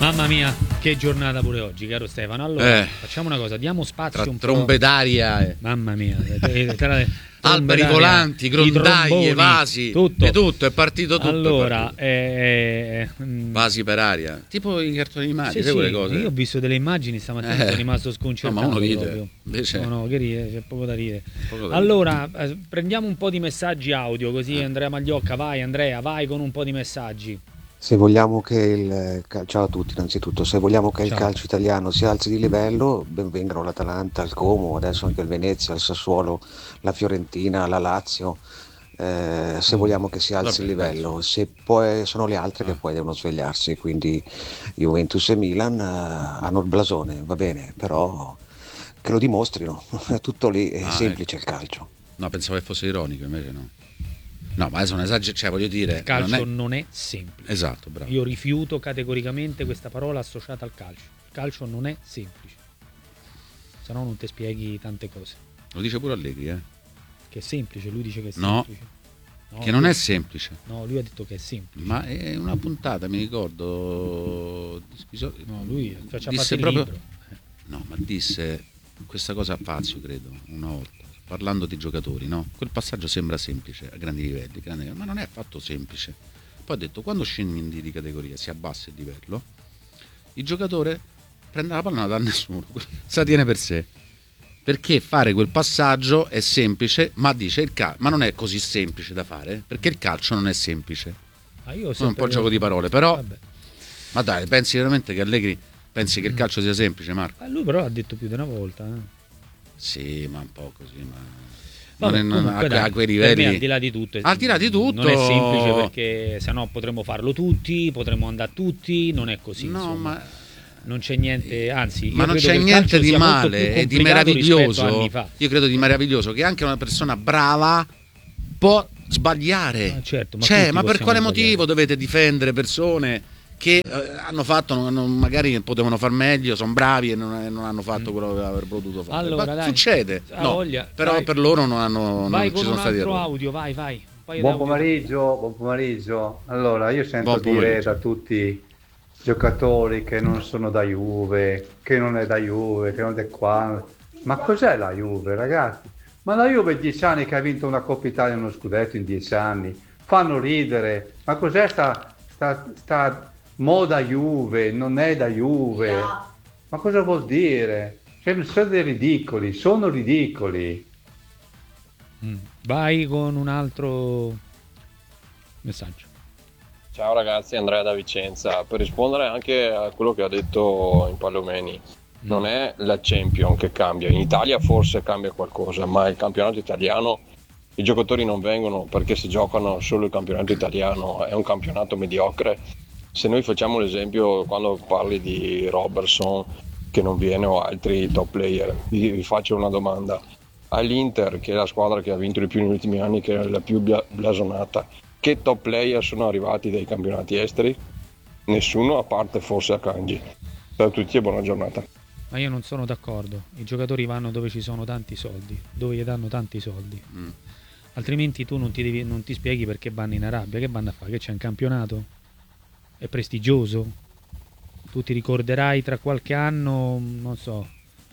Mamma mia, che giornata pure oggi, caro Stefano. Allora, facciamo una cosa, diamo spazio tra un po'. trombe d'aria, Mamma mia, alberi volanti, grondaglie, vasi, tutto. di tutto, è partito tutto. Allora, vasi per aria, tipo i cartoni animati, sai quelle cose. Io ho visto delle immagini stamattina, sono rimasto sconcertato. No, ma uno ride, invece... No, che ride, c'è poco da ridere. Allora, prendiamo un po' di messaggi audio, così Andrea Magliocca, vai Andrea, vai con un po' di messaggi. Se vogliamo che ciao a tutti innanzitutto, se vogliamo che il calcio italiano si alzi di livello, ben vengano l'Atalanta, il Como, adesso anche il Venezia, il Sassuolo, la Fiorentina, la Lazio, se vogliamo che si alzi il livello, se poi sono le altre che poi devono svegliarsi, quindi Juventus e Milan hanno il blasone, va bene, però che lo dimostrino, è tutto lì, è semplice il calcio. No, pensavo che fosse ironico, invece no. No, ma adesso non esagero, cioè voglio dire... Il calcio non è semplice. Esatto, bravo. Io rifiuto categoricamente questa parola associata al calcio. Il calcio non è semplice. Se no non ti spieghi tante cose. Lo dice pure Allegri, Che è semplice, lui dice che è semplice. No, che non è semplice. No, lui ha detto che è semplice. Ma è una puntata, mi ricordo... No, lui disse proprio... Libro. No, ma disse questa cosa a Fazio, credo, una volta. Parlando di giocatori, no? Quel passaggio sembra semplice a grandi livelli, ma non è affatto semplice. Poi ha detto, quando scendi di categoria, si abbassa il livello, il giocatore prende la palla e non la dà a nessuno, se la tiene per sé. Perché fare quel passaggio è semplice, ma dice ma non è così semplice da fare, perché il calcio non è semplice. Io è un po' il gioco di parole, però... Vabbè. Ma dai, pensi veramente che Allegri pensi che il calcio sia semplice, Marco? Lui però l'ha detto più di una volta, Sì, ma un po' così, ma vabbè, comunque, a quei livelli. Per me, al di là di tutto, non è semplice, perché sennò potremmo farlo tutti, potremmo andare tutti, non è così. No, insomma. ma non c'è niente, anzi, ma non c'è niente di male e di meraviglioso. Io credo di meraviglioso che anche una persona brava può sbagliare. Certo, ma per quale motivo dovete difendere persone che hanno fatto, magari potevano far meglio, sono bravi e non hanno fatto quello che avrebbero potuto fare. Allora, dai, succede, però vai. Per loro non ci sono stati errori. Audio, vai. Buon pomeriggio. Allora, io sento dire da tutti i giocatori che non sono da Juve, che non è da Juve, che non è qua. Ma cos'è la Juve, ragazzi? Ma la Juve 10 anni che ha vinto una Coppa Italia e uno scudetto in 10 anni. Fanno ridere. Ma cos'è sta moda Juve, non è da Juve, ma cosa vuol dire? Sono dei ridicoli, sono ridicoli. Vai con un altro messaggio. Ciao ragazzi, Andrea da Vicenza. Per rispondere anche a quello che ha detto in Palomeni, non è la Champions che cambia, in Italia forse cambia qualcosa, ma il campionato italiano, i giocatori non vengono perché si giocano solo il campionato italiano, è un campionato mediocre. Se noi facciamo l'esempio quando parli di Robertson che non viene o altri top player, vi faccio una domanda. All'Inter, che è la squadra che ha vinto di più negli ultimi anni, che è la più blasonata, che top player sono arrivati dai campionati esteri? Nessuno, a parte forse Akanji. Ciao a tutti e buona giornata. Ma io non sono d'accordo. I giocatori vanno dove ci sono tanti soldi, dove gli danno tanti soldi. Altrimenti tu non ti spieghi perché vanno in Arabia. Che vanno a fare? Che c'è un campionato? È prestigioso? Tu ti ricorderai tra qualche anno, non so,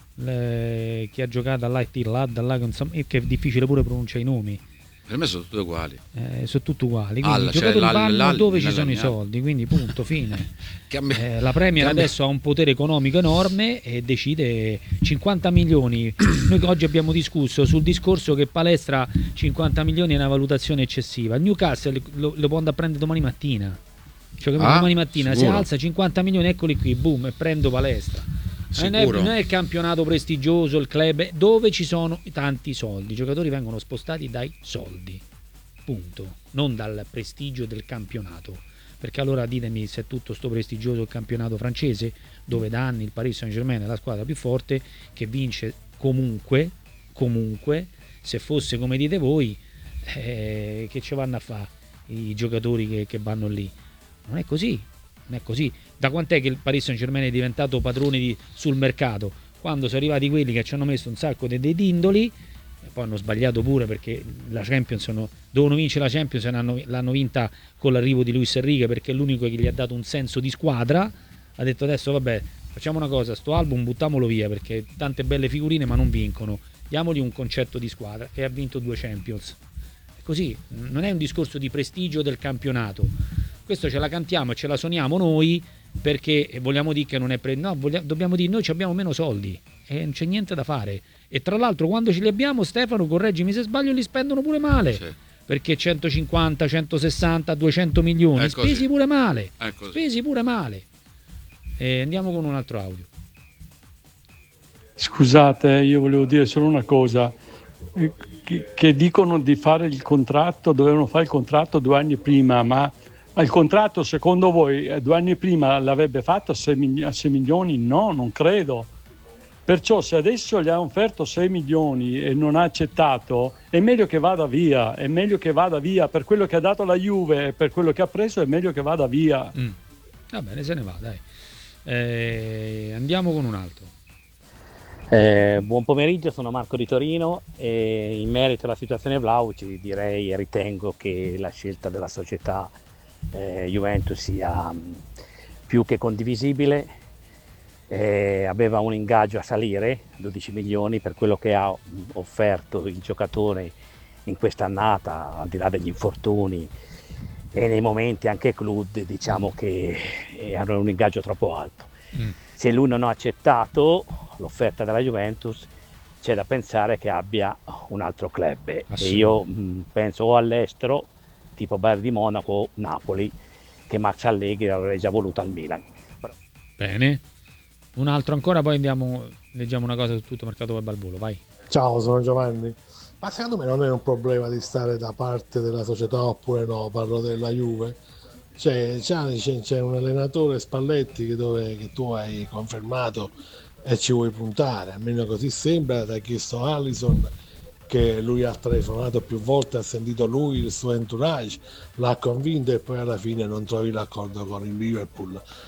chi ha giocato all'Ittihad, insomma, che è difficile pure pronunciare i nomi. Per me sono tutti uguali. Sono tutti uguali. Quindi i giocatori vanno dove ci sono i soldi, quindi punto, fine. La Premier adesso ha un potere economico enorme e decide 50 milioni. Noi oggi abbiamo discusso sul discorso che palestra 50 milioni è una valutazione eccessiva. Il Newcastle lo può andare a prendere domani mattina. Cioè, domani mattina si alza 50 milioni, eccoli qui, boom, e prendo palestra. Non è il campionato prestigioso, il club, dove ci sono tanti soldi. I giocatori vengono spostati dai soldi, punto, non dal prestigio del campionato. Perché allora ditemi se è tutto sto prestigioso il campionato francese, dove da anni il Paris Saint-Germain è la squadra più forte, che vince comunque, se fosse come dite voi, che ci vanno a fare i giocatori che vanno lì? Non è così. Da quant'è che il Paris Saint-Germain è diventato padrone sul mercato? Quando sono arrivati quelli che ci hanno messo un sacco dei dindoli, e poi hanno sbagliato pure, perché la Champions dovevano vincere la Champions e l'hanno vinta con l'arrivo di Luis Enrique, perché è l'unico che gli ha dato un senso di squadra. ha detto adesso vabbè, facciamo una cosa, sto album buttamolo via perché tante belle figurine ma non vincono, diamogli un concetto di squadra, e ha vinto 2 Champions. Così non è un discorso di prestigio del campionato, questo ce la cantiamo e ce la suoniamo noi perché vogliamo dire che non è dobbiamo dire noi abbiamo meno soldi e non c'è niente da fare, e tra l'altro quando ce li abbiamo, Stefano, correggimi se sbaglio, li spendono pure male, sì. Perché 150, 160, 200 milioni spesi pure male, e andiamo con un altro audio. Scusate, io volevo dire solo una cosa, che dicono di fare il contratto, dovevano fare il contratto 2 anni prima, ma il contratto secondo voi 2 anni prima l'avrebbe fatto a 6 milioni? No, non credo. Perciò se adesso gli ha offerto 6 milioni e non ha accettato, è meglio che vada via, per quello che ha dato la Juve e per quello che ha preso è meglio che vada via. Va bene, se ne va, dai. Andiamo con un altro. Buon pomeriggio, sono Marco di Torino e in merito alla situazione Vlahovic direi e ritengo che la scelta della società Juventus sia più che condivisibile. Aveva un ingaggio a salire, 12 milioni per quello che ha offerto il giocatore in quest'annata, al di là degli infortuni e nei momenti anche club, diciamo che era un ingaggio troppo alto. Se lui non ha accettato l'offerta della Juventus, c'è da pensare che abbia un altro club, e io penso o all'estero tipo Bayern di Monaco o Napoli, che Max Allegri avrebbe già voluto al Milan. Bene, un altro ancora, poi leggiamo una cosa su tutto mercato web al volo, vai. Ciao, sono Giovanni. Ma secondo me non è un problema di stare da parte della società oppure no, parlo della Juve. C'è un allenatore, Spalletti, che tu hai confermato e ci vuoi puntare, almeno così sembra. Ti ha chiesto Alisson, che lui ha telefonato più volte, ha sentito lui, il suo entourage, l'ha convinto e poi alla fine non trovi l'accordo con il Liverpool.